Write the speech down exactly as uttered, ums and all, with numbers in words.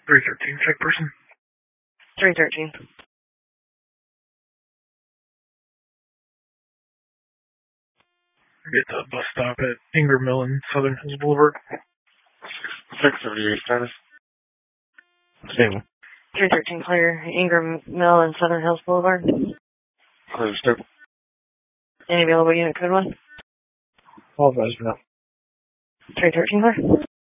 three thirteen, check person. three thirteen. Get the bus stop at Ingram Mill and Southern Hills Boulevard. six seventy-eight status. Stable. three thirteen, clear Ingram Mill and Southern Hills Boulevard. Clear stable. Any available unit code one? All advised for now. three thirteen, clear.